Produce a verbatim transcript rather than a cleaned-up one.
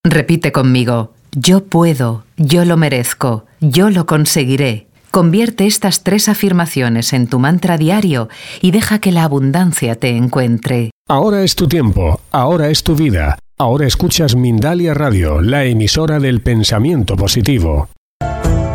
Repite conmigo: yo puedo, yo lo merezco, yo lo conseguiré. Convierte estas tres afirmaciones en tu mantra diario y deja que la abundancia te encuentre. Ahora es tu tiempo, ahora es tu vida. Ahora escuchas Mindalia Radio, la emisora del pensamiento positivo.